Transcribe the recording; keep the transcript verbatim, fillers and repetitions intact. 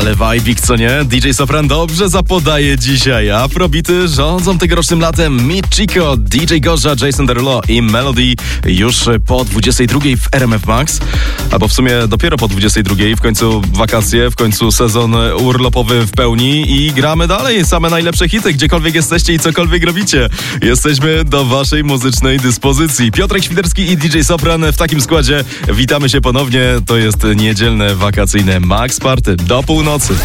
Ale wajbik, co nie? D J Sopran dobrze zapodaje dzisiaj. Afrobity rządzą tegorocznym latem. Michiko, D J Gorza, Jason Derulo i Melody już po dwudziestej drugiej w R M F Max. Albo w sumie dopiero po dwudziestej drugiej. W końcu wakacje, w końcu sezon urlopowy w pełni i gramy dalej. Same najlepsze hity, gdziekolwiek jesteście i cokolwiek robicie. Jesteśmy do waszej muzycznej dyspozycji. Piotrek Świderski i D J Sopran w takim składzie. Witamy się ponownie. To jest niedzielne, wakacyjne Max Party do północy.